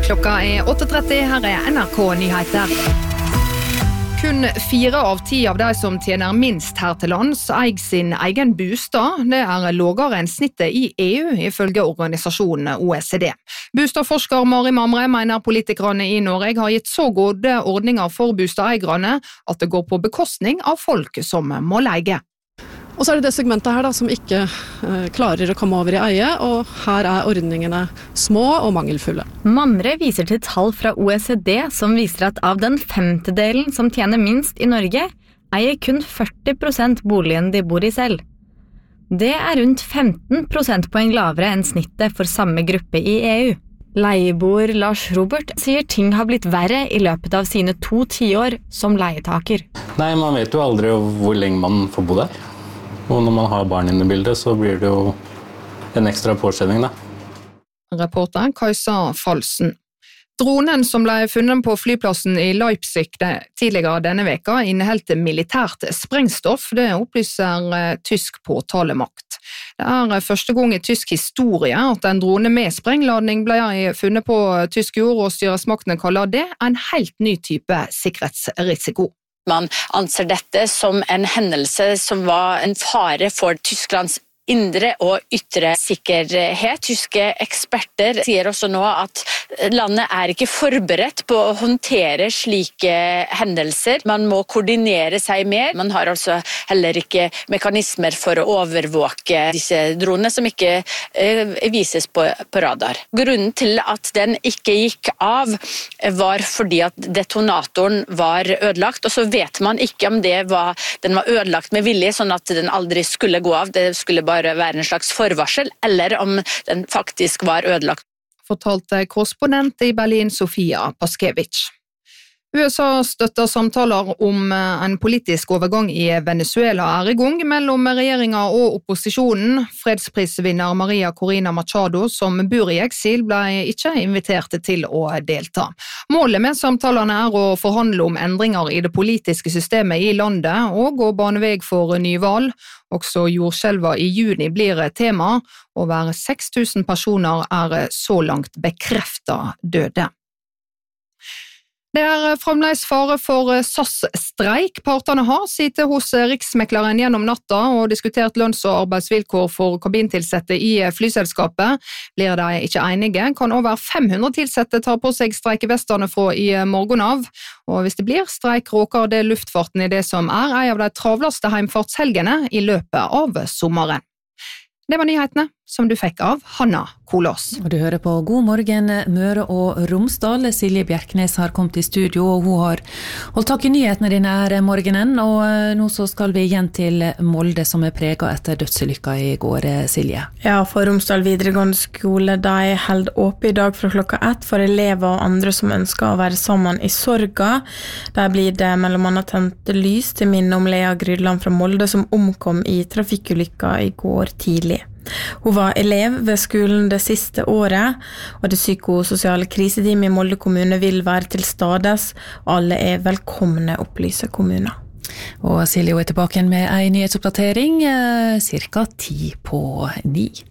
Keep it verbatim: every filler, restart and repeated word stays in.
Klokka er åtte tretti, her er N R K Nyheter. Kun fire av ti av de som tjener minst her til lands eier sin egen bostad. Det er lavere enn snittet i E U, ifølge organisasjonen O E C D. Bostadforsker Mari Mamre mener politikerne i Norge har gitt så gode ordninger for bostadeierne at det går på bekostning av folk som må leie. Og så er det det segmentet her da, som ikke eh, klarer å komme over i eie, og her er ordningene små og mangelfulle. Mamre viser til tall fra O E C D som viser at av den femtedelen som tjener minst i Norge, eier kun førti prosent boligen de bor i selv. Det er rundt femten prosentpoeng lavere enn snittet for samme gruppe i E U. Leieboer Lars Robert sier ting har blitt verre i løpet av sine to tiår som leietaker. Nei, man vet jo aldri hvor lenge man får bo der. Og når man har barn inne i bildet, så blir det jo en ekstra påkjenning, da. Reporter Kajsa Falsen. Dronen som ble funnet på flyplassen i Leipzig tidligere denne veka inneholdt militært sprengstoff, det opplyser tysk påtalemakt. Det er første gang i tysk historie at en drone med sprengladning ble funnet på tysk jord, og styresmaktene kaller det en helt ny type sikkerhetsrisiko. Man anser dette som en hendelse som var en fare for Tysklands indre og ytre sikkerhet. Tyske eksperter sier også nå at landet er ikke forberedt på å håndtere slike hendelser. Man må koordinere seg mer. Man har altså heller ikke mekanismer for å overvåke disse dronene som ikke eh, vises på, på radar. Grunnen til at den ikke gikk av var fordi at detonatoren var ødelagt, og så vet man ikke om det var, den var ødelagt med vilje, sånn at den aldri skulle gå av. Det skulle bare være en slags forvarsel, eller om den faktisk var ødelagt. Fortalte korrespondent i Berlin Sofia Paskevich. U S A støtter samtaler om en politisk overgang i Venezuela er i gang mellom regjeringa og opposisjonen. Fredsprisvinner Maria Corina Machado, som bor i eksil, ble ikke invitert til å delta. Målet med samtalene er å forhandle om endringer i det politiske systemet i landet og å bane vei for nyvalg. Også jordskjelver i juni blir tema. Over seks tusen personer er så langt bekreftet døde. Det er fremdeles fare for S A S-streik. Partene har sittet hos Riksmekleren gjennom natta og diskutert lønns- og arbeidsvilkår for kabintilsette i flyselskapet. Blir de ikke enige, kan over fem hundre tilsette ta på seg streikevestene fra i morgen av. Og hvis det blir streik, råker det luftfarten i det som er en av de travleste heimfartshelgene i løpet av sommeren. Det var nyhetene som du fikk av Hanna Kolås. Og du hører på God morgen Møre og Romsdal. Silje Bjerknes har kommet i studio, og hun har holdt tak i nyhetene dine her morgenen. Og nå så skal vi igjen til Molde, som er preget etter dødselykka i går, Silje. Ja, for Romsdal videregående skole, de held åpent i dag fra klokka ett for elever og andre som ønsker å være sammen i sorga. Der blir det mellom annet tent lys til minne om Lea Grydland fra Molde, som omkom i trafikkulykka i går tidlig. Hun var elev ved skolen det siste året, og det psykososiale kriseteamet i Molde kommune vil være til stades, og alle er velkomne, opplyser kommunen. Og Silje er tilbake med en nyhetsoppdatering, cirka ti på ni.